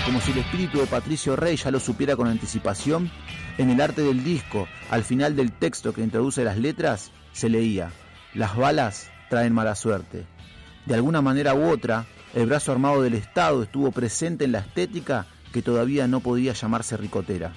Como si el espíritu de Patricio Rey ya lo supiera con anticipación, en el arte del disco, al final del texto que introduce las letras, se leía: las balas traen mala suerte. De alguna manera u otra, el brazo armado del Estado estuvo presente en la estética que todavía no podía llamarse ricotera.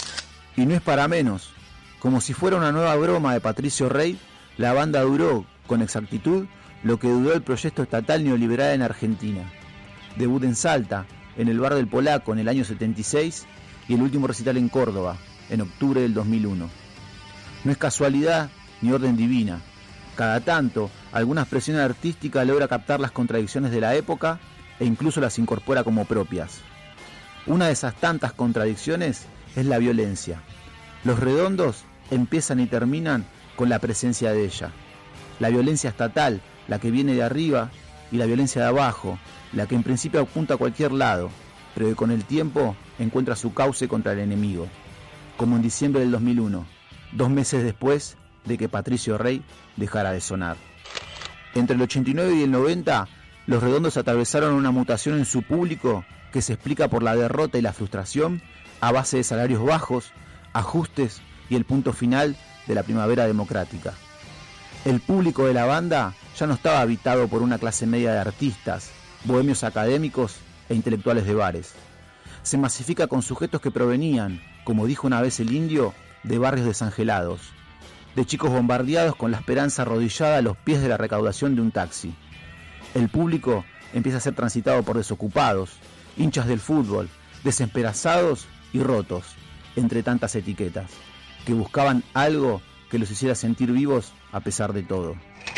Y no es para menos. Como si fuera una nueva broma de Patricio Rey, la banda duró, con exactitud, lo que duró el proyecto estatal neoliberal en Argentina. Debut en Salta, en el Bar del Polaco en el año 76, y el último recital en Córdoba, en octubre del 2001. No es casualidad ni orden divina. Cada tanto, alguna expresión artística logra captar las contradicciones de la época e incluso las incorpora como propias. Una de esas tantas contradicciones es la violencia. Los Redondos empiezan y terminan con la presencia de ella. La violencia estatal, la que viene de arriba, y la violencia de abajo, la que en principio apunta a cualquier lado, pero que con el tiempo encuentra su cauce contra el enemigo. Como en diciembre del 2001, 2 meses después de que Patricio Rey dejara de sonar. Entre el 89 y el 90, los Redondos atravesaron una mutación en su público que se explica por la derrota y la frustración a base de salarios bajos, ajustes y el punto final de la primavera democrática. El público de la banda ya no estaba habitado por una clase media de artistas, bohemios académicos e intelectuales de bares. Se masifica con sujetos que provenían, como dijo una vez el Indio, de barrios desangelados, de chicos bombardeados con la esperanza arrodillada a los pies de la recaudación de un taxi. El público empieza a ser transitado por desocupados, hinchas del fútbol, desesperanzados y rotos, entre tantas etiquetas, que buscaban algo que los hiciera sentir vivos a pesar de todo.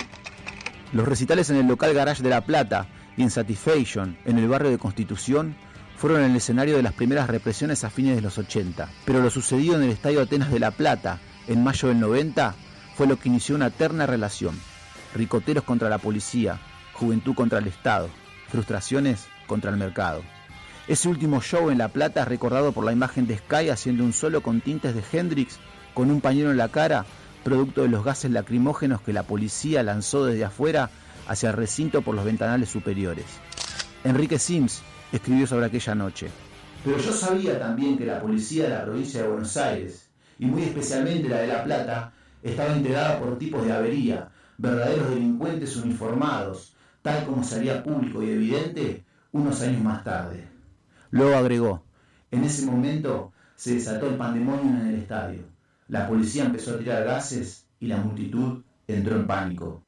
Los recitales en el local Garage de La Plata y en Satisfaction, en el barrio de Constitución, fueron el escenario de las primeras represiones a fines de los 80, pero lo sucedido en el Estadio Atenas de La Plata, en mayo del 90, fue lo que inició una eterna relación. Ricoteros contra la policía, juventud contra el Estado, frustraciones contra el mercado. Ese último show en La Plata es recordado por la imagen de Sky haciendo un solo con tintes de Hendrix, con un pañuelo en la cara, producto de los gases lacrimógenos que la policía lanzó desde afuera hacia el recinto por los ventanales superiores. Enrique Sims escribió sobre aquella noche: pero yo sabía también que la policía de la provincia de Buenos Aires, y muy especialmente la de La Plata, estaba integrada por tipos de avería, verdaderos delincuentes uniformados, tal como se haría público y evidente unos años más tarde. Luego agregó: en ese momento se desató el pandemonio en el estadio. La policía empezó a tirar gases y la multitud entró en pánico.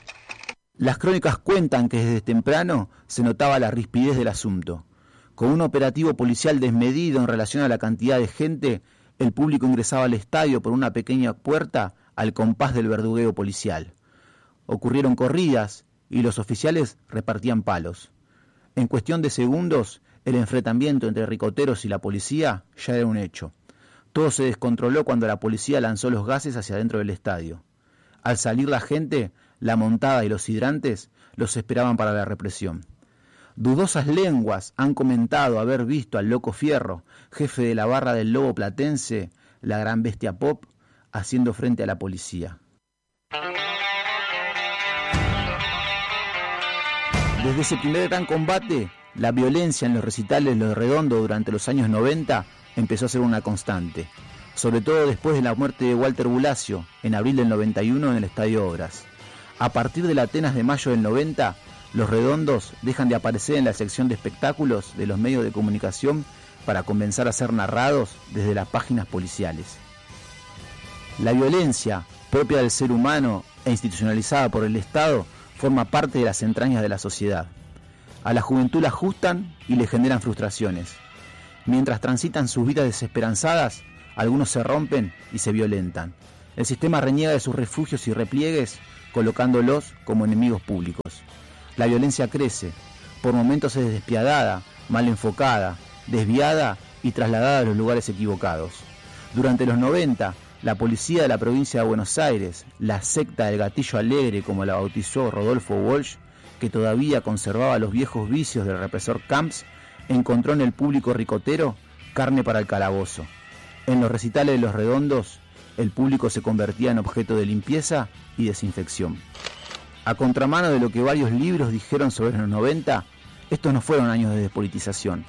Las crónicas cuentan que desde temprano se notaba la rispidez del asunto. Con un operativo policial desmedido en relación a la cantidad de gente, el público ingresaba al estadio por una pequeña puerta al compás del verdugueo policial. Ocurrieron corridas y los oficiales repartían palos. En cuestión de segundos, el enfrentamiento entre ricoteros y la policía ya era un hecho. Todo se descontroló cuando la policía lanzó los gases hacia adentro del estadio. Al salir la gente, la montada y los hidrantes los esperaban para la represión. Dudosas lenguas han comentado haber visto al Loco Fierro, jefe de la barra del Lobo Platense, la gran bestia pop, haciendo frente a la policía. Desde ese primer gran combate, la violencia en los recitales de Los Redondos durante los años 90 empezó a ser una constante, sobre todo después de la muerte de Walter Bulacio, en abril del 91 en el Estadio Obras. A partir del Atenas de mayo del 90, Los Redondos dejan de aparecer en la sección de espectáculos de los medios de comunicación para comenzar a ser narrados desde las páginas policiales. La violencia, propia del ser humano e institucionalizada por el Estado, forma parte de las entrañas de la sociedad. A la juventud la ajustan y le generan frustraciones. Mientras transitan sus vidas desesperanzadas, algunos se rompen y se violentan. El sistema reniega de sus refugios y repliegues, colocándolos como enemigos públicos. La violencia crece, por momentos es despiadada, mal enfocada, desviada y trasladada a los lugares equivocados. Durante los 90, la policía de la provincia de Buenos Aires, la secta del gatillo alegre como la bautizó Rodolfo Walsh, que todavía conservaba los viejos vicios del represor Camps, encontró en el público ricotero carne para el calabozo. En los recitales de Los Redondos, el público se convertía en objeto de limpieza y desinfección. A contramano de lo que varios libros dijeron sobre los 90, estos no fueron años de despolitización.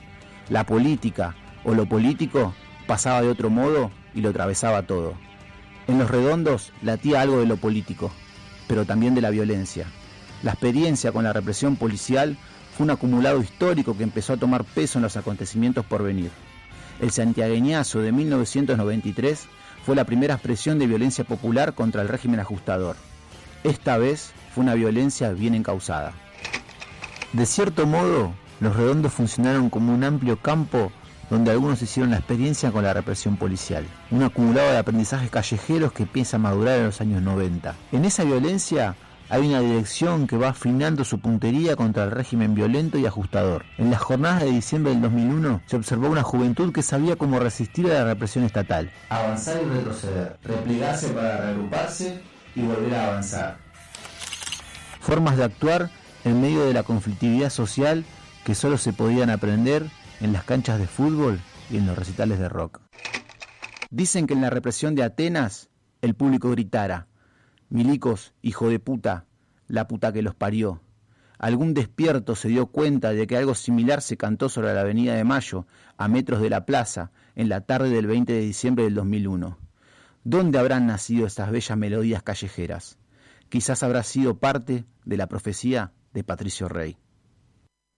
La política o lo político pasaba de otro modo y lo atravesaba todo. En Los Redondos latía algo de lo político, pero también de la violencia. La experiencia con la represión policial fue un acumulado histórico que empezó a tomar peso en los acontecimientos por venir. El santiagueñazo de 1993 fue la primera expresión de violencia popular contra el régimen ajustador. Esta vez fue una violencia bien encausada. De cierto modo, Los Redondos funcionaron como un amplio campo donde algunos hicieron la experiencia con la represión policial. Un acumulado de aprendizajes callejeros que empieza a madurar en los años 90. En esa violencia hay una dirección que va afinando su puntería contra el régimen violento y ajustador. En las jornadas de diciembre del 2001 se observó una juventud que sabía cómo resistir a la represión estatal. Avanzar y retroceder, replegarse para reagruparse y volver a avanzar. Formas de actuar en medio de la conflictividad social que solo se podían aprender en las canchas de fútbol y en los recitales de rock. Dicen que en la represión de Atenas el público gritara: milicos, hijo de puta, la puta que los parió. Algún despierto se dio cuenta de que algo similar se cantó sobre la Avenida de Mayo, a metros de la plaza, en la tarde del 20 de diciembre del 2001. ¿Dónde habrán nacido estas bellas melodías callejeras? Quizás habrá sido parte de la profecía de Patricio Rey.